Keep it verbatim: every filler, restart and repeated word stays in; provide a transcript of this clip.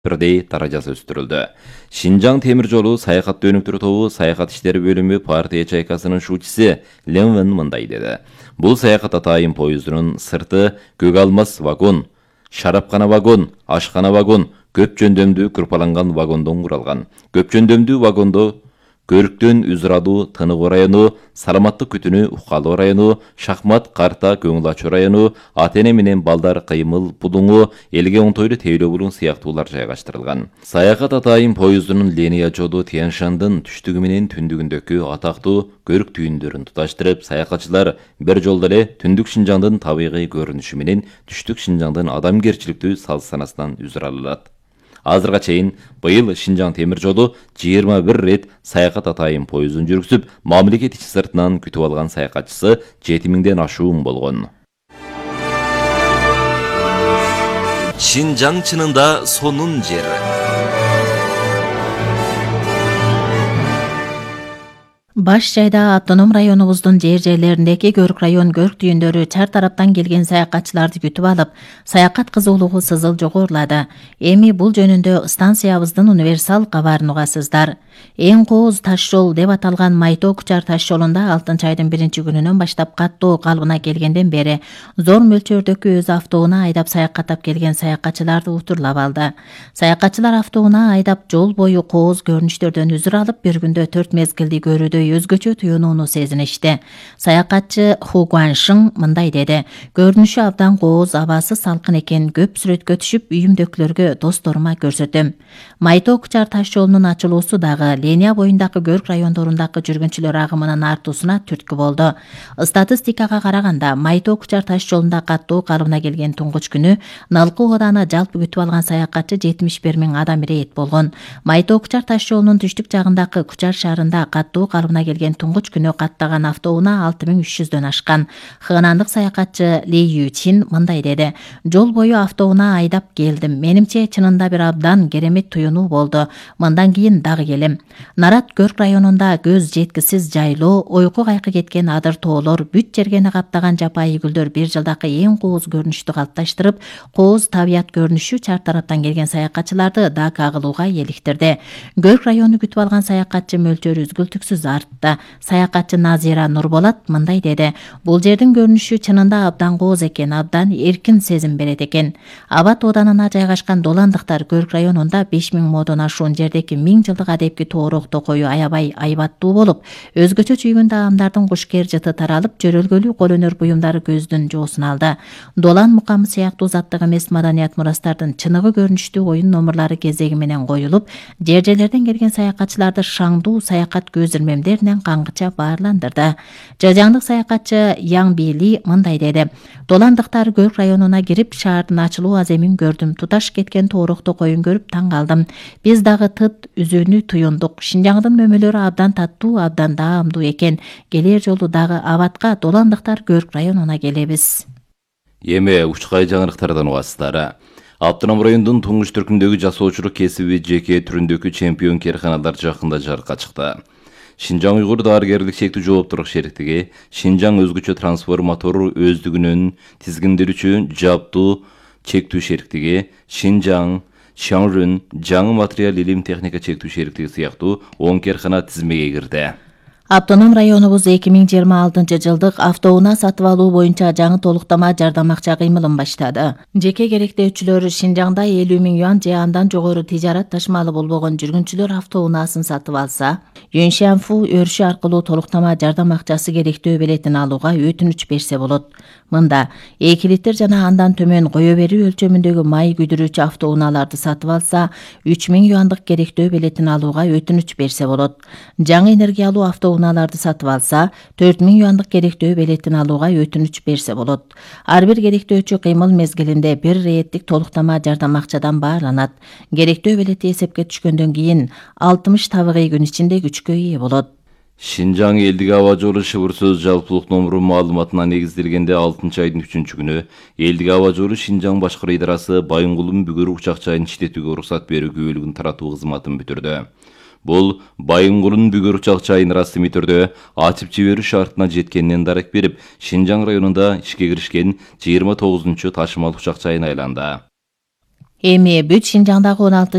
birдей darajасы östürüldü. Şinjan temir jolu sayahat dönüktürü тобы sayahat işleri bölümü partiya çaykasının şuçisi Lenvin mınday dedi. Bu sayahat atayın poyuzdunun sırtı gögalmas vagon, şarapxana vagon, aşxana vagon, köp jönдөмдүү kırpalangan vagondan kuralgan. Köp jönдөмдүү vagondo Görüktün üzradu, tınık orayını, salamatlık kütünü, uqalı orayını, şahmat, karta, göңül açı orayını, atene menen baldar, kıymıl, budunu, elge ontoylu teylö bulun siyaqtular jaygaştırılgan. Sayahat atayın poyuzdunun Leniya jodu Tianshandın tüştügü menen tündügündökü ataqtуу көрік түйіндерін тұташтырып, саяхатчылар бір жолдары түндік Шинжаңдың табиғи көрініші менен түштік Шинжаңдың адамгерчиликтүү салт-санасынан үзір алылат. Азырға чейин быйыл Шинжаң темир жолу жыйырма бир рет саяхат атайын пойызын жүргүзүп, мамлекет ичи сыртынан күтүп алган саяхатчысы жети миңден ашуун болгон. Шинжаң чынында сонун жери. Баш жайда автоном районубуздун жер-жерлериндеги көрк район көрк түйүндөрү чар тараптан келген саякатчыларды күтүп алып, саякат кызуулугу сызыл жогорулады. Эми бул жөнүндө станциябыздын универсал кабарын угасыздар. Эң кооз таш жол деп аталган Майтоо-Кучар таш жолунда алтынчы айдын биринчи күнүнөн баштап каттоо калыбына келгенден бери зор мөлчөрдөгү өз автоуна айдап саякаттап келген саякатчыларды утурлап алды. Саякатчылар автоуна айдап жол бою кооз көрүнүштөрдөн үзүр алып, бир күндө төрт мезгилди көрүүдө өзгөчө туюнууну сезиништи. Саякатчы Ху Гуаншың мындай деди: "Көрүнүшү абдан кооз, абасы салкын экен, көп сүрөткө түшүп, үйүмдөгүлөргө, досторума көрсөтөм." Майтоо-Кучар таш жолунун ачылуусу дагы Ления боюндагы көрк райондорундагы жүргүнчүлөр агымынын артуусуна түрткү болду. Статистикага караганда, Майтоо-Кучар таш жолунда каттоо калыбына келген туңгуч күнү Налкы ооданы жалпы күтүп алган саякатчы жетимиш бир миң адам ирет болгон. Майтоо-Кучар таш жолунун түштүк жагындагы Кучар шаарында каттоо калыбына келген туңгуч күнү каттаган автоуна алты миң үч жүздөн ашкан. Хыганандык саякатчы Ли Ючин мындай деди: "Жол бою автоуна айдап келдим. Менимче чынында бир абдан керемет туюнуу болду. Мындан кийин дагы келем." Нарат көрк районунда көз жеткисиз жайлоо, ойку кайкы кеткен адыр тоолор, бүт жергени каптаган жапайы гүлдөр бир жылдакы эң кооз көрүнүштү калыпташтырып, кооз табият көрүнүшү чар тараптан келген саякатчыларды да кагылууга эликтирди. Көрк району күтүп алган саякатчы мөлчөрү үзгүлтүксүз артты. Саякатчы Назира Нурболат мындай деди: "Бул жердин көрүнүшү чынында абдан кооз экен, абдан эркин сезим берет экен. Абат оданына жайгашкан Доландыктар көрк районунда беш миң модон ашуун жердеги миң жылдык адепки тоорок токою аябай айбаттуу болуп, өзгөчө чүйгүн таамдардын кушкер жыты таралып, жөрөлгөлүү кол өнөр буюмдары көздүн жоосун алды. Долан мукамы сыяктуу заттык эмес маданият мурастардын чыныгы көрүнүштүү оюн номурлары кезеги менен коюлуп, жер-жерлерден келген саякатчыларды шаңдуу саякат көзүрмемдеринен каңгыча баарландырды." Жажаңдык саякатчы Яң Били мындай деди: "Доландыктар көрк районуна кирип, шаардын ачылуу аземин көрдүм. Туташ кеткен тоорок токоюн көрүп таң калдым. Биз дагы тыт үзүүнү туюндук. Шинжаңдын мөмөлөрү абдан таттуу, абдан даамдуу экен. Келер жолу дагы абатка Доландыктар көрк районуна келебиз." Эми учкай жаңырыктардан угасыздар. Автоном райондун туңгуч түркүмдөгү жасоочулук кесиби жеке түрүндөгү чемпион керканалар жакында жарыкка чыкты. Шинжаң уйгур дарыгерлик шектүү жооптуулук шериктиги Шинжаң өзгөчө трансформатор өздүгүнүн тизгиндирүүчү жаптуу чектүү шериктиги Шинжаң Шаңрын жаңы материал илим техника чектүү шериктиги сыяктуу он керкана тизмеге кирди. Автоном районубуз эки миң жыйырма алтынчы жылдык автоунаа сатып алуу боюнча жаңы толуктама жардам акча кыймылын баштады. Жеке керектөөчүлөр Шинжаңда элүү миң юан же андан жогору тижарат ташмалы болбогон жүргүнчүлөр автоунаасын сатып алса, Юншанфу өрүшү аркылуу толуктама жардам акчасы керектөө билетин алууга өтүнүч берсе болот. Мында эки литр жана андан төмөн кое берүү өлчөмүндөгү май күйдүрүүчү автоунааларды сатып алса, үч миң юандык керектөө билетин алууга өтүнүч берсе болот. Жаңы энергиялуу автоунааларды сатып алса, төрт миң юандык керектөө билетин алууга өтүнүч берсе болот. Ар бир керектөөчү кыймыл мезгилинде бир реттик толуктама жардам акчадан баарланат. Керектөө билети эсепке түшкөндөн кийин алтымыш табигый күн ичинде күчкө ээ болот. Шинжаң элдик аба жолу шыбыр сөз жалпылык номуру маалыматына негизделгенде алтынчы айдын үчүнчү күнү элдик аба жолу Шинжаң башкаруу идарасы Байынгулун бүгүр учак жайын иштетүүгө уруксат берүү күбөлүгүн таратуу кызматын бүтүрдү. Бул Байынгулун бүгүр учак жайын расмий түрдө ачып жиберүү шартына жеткенинен дарек берип, Шинжаң районунда ишке киришкен жыйырма тогузунчу ташымал учак жайына айланды. Эми бүт Шинжаңдагы он алты